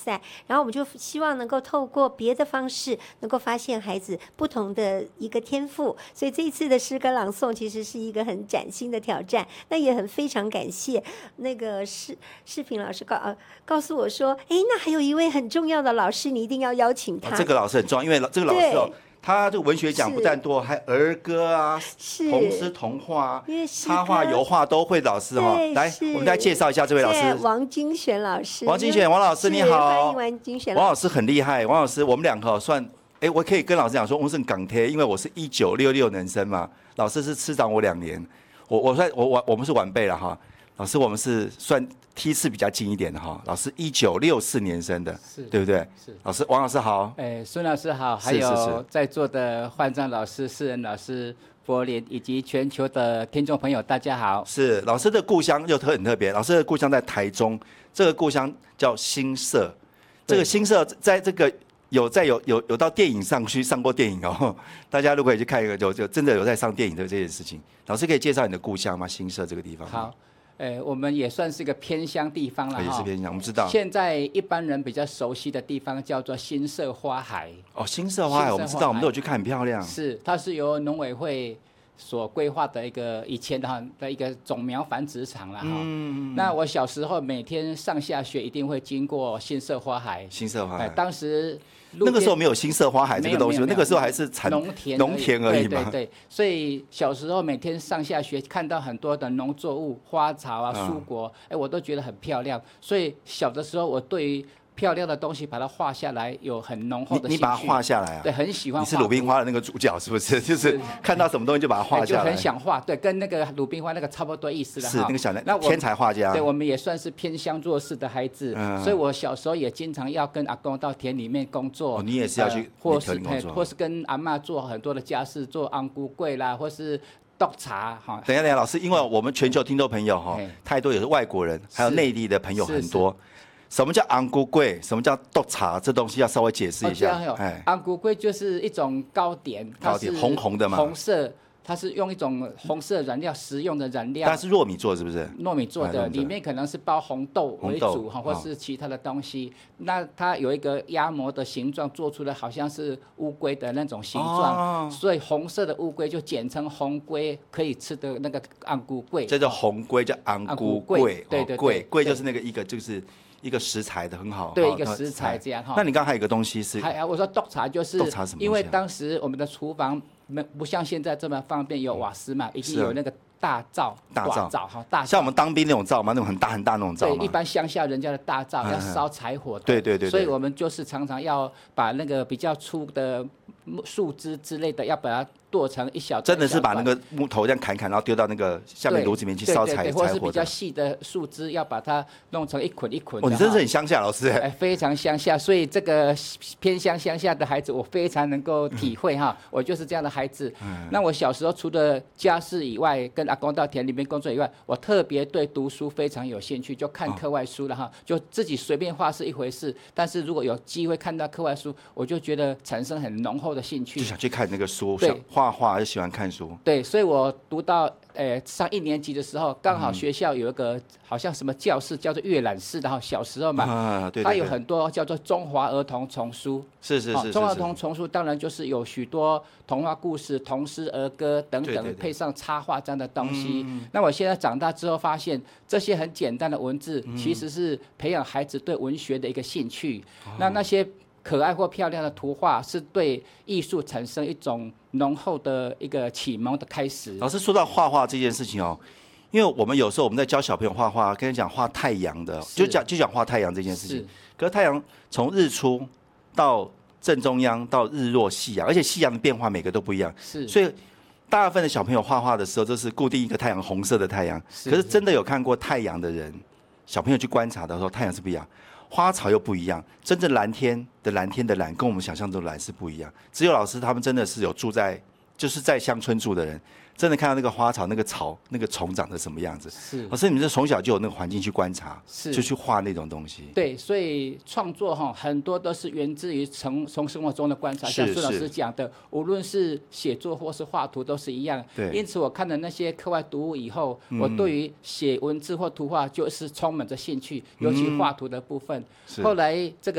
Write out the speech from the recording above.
赛，然后我们就希望能够透过别的方式，能够发现孩子不同的一个天赋。所以这一次的诗歌朗诵其实是一个很崭新的挑战。那也很非常感谢那个世平老师告诉我说，哎，那还有一位很重要的老师，你一定要邀请他。 这个老师很重要，因为这个老师他这个文学奖不但多，还儿歌啊、童诗童话、插画、油画都会。老师来，我们来介绍一下这位老师， 王金璇老师。 王金璇，王老师你好， 欢迎王金璇老师。 王老师很厉害，王老师我们两个算，我可以跟老师讲说，我们是港贴，因为我是1966年生嘛，老师是师长我2年，我们是晚辈了哈。老师，我们是算梯次比较近一点的哈。老师1964年生的，对不对？是。老师，王老师好。 孙老师好，还有在座的焕章老师、世仁老师、柏林以及全球的听众朋友，大家好。 是。老师的故乡又很特别，老师的故乡在台中，这个故乡叫新社。这个新社在这个有到电影上去上过电影哦。大家如果也去看一个，就真的有在上电影的这件事情。老师可以介绍你的故乡吗？新社这个地方。 好。我们也算是个偏乡地方了， 也是偏乡，我们知道。 现在一般人比较熟悉的地方叫做新社花海。 新社花海，我们知道，我们都有去看，很漂亮。 是，它是由农委会所规划的一个以前的一个种苗繁殖场了哈。那我小时候每天上下学一定会经过新社花海。 新社花海， 当时。 那个时候没有新社花海这个东西，那个时候还是农田而已嘛。 对，所以小时候每天上下学看到很多的农作物、花草啊、蔬果，我都觉得很漂亮。所以小的时候，我对于漂亮的东西把它画下来，有很浓厚的兴趣。 你把它画下来啊？ 对，很喜欢。 你是鲁冰花的那个主角是不是？就是看到什么东西就把它画下来。 就很想画，对，跟那个鲁冰花那个差不多意思的。 是那个小天才画家。 对，我们也算是偏乡弱势的孩子，所以我小时候也经常要跟阿公到田里面工作。 你也是要去或是跟阿嬷做很多的家事，做昂菇粿啦，或是倒茶哈。 等一下，老师，因为我们全球听众朋友太多，也是外国人，还有内地的朋友很多。什么叫昂菇粿？什么叫豆茶？这东西要稍微解释一下。 昂菇粿就是一种糕点， 糕点红红的嘛， 红色，它是用一种红色染料，食用的染料。 它是糯米做是不是？ 糯米做的，里面可能是包红豆为主哈，或是其他的东西。那它有一个压模的形状，做出来好像是乌龟的那种形状，所以红色的乌龟就简称红龟，可以吃的那个昂菇粿。 这叫红龟，叫昂菇粿。 对， 粿就是那个一个就是一个食材的很好。 对，一个食材这样哈。 那你刚刚还有一个东西是？ 我说豆茶就是，因为当时我们的厨房不像现在这么方便，有瓦斯嘛，已经有那个大灶哈， 像我们当兵那种灶吗？那种很大很大那种灶吗？ 对，一般乡下人家的大灶要烧柴火的。 对。 所以我们就是常常要把那个比较粗的树枝之类的，要把它剁成一小段。 真的是把那个木头这样砍，然后丢到那个下面炉子里面去烧柴火。 或是比较细的树枝，要把它弄成一捆一捆的。 你真是很乡下老师。 非常乡下，所以这个偏乡下的孩子，我非常能够体会哈。我就是这样的孩子。那我小时候除了家事以外，跟阿公到田里面工作以外，我特别对读书非常有兴趣，就看课外书了哈。就自己随便画是一回事，但是如果有机会看到课外书，我就觉得产生很浓厚的兴趣， 就想去看那个书，想画画还是喜欢看书。 对，所以我读到上1年级的时候，刚好学校有一个好像什么教室叫做阅览室的哈，小时候嘛，它有很多叫做中华儿童丛书。 是。 中华儿童丛书当然就是有许多童话故事、童诗儿歌等等，配上插画这样的东西。那我现在长大之后发现，这些很简单的文字，其实是培养孩子对文学的一个兴趣。那些可爱或漂亮的图画，是对艺术产生一种浓厚的一个启蒙的开始。 老师说到画画这件事情哦，因为我们有时候我们在教小朋友画画，跟你讲画太阳的，就讲画太阳这件事情。可是太阳从日出到正中央到日落夕阳，而且夕阳的变化每个都不一样，所以大部分的小朋友画画的时候，就是固定一个太阳，红色的太阳。可是真的有看过太阳的人，小朋友去观察的时候，太阳是不一样。花草又不一样，真正蓝天的蓝跟我们想象中的蓝是不一样。只有老师他们真的是有住在，就是在乡村住的人，真的看到那个花草、那个草、那个虫长得什么样子。 是， 老师，你们是从小就有那个环境去观察，就去画那种东西。 对，所以创作很多都是源自于从生活中的观察，像孙老师讲的，无论是写作或是画图都是一样。 对， 因此我看了那些课外读物以后，我对于写文字或图画就是充满着兴趣，尤其画图的部分。后来这个。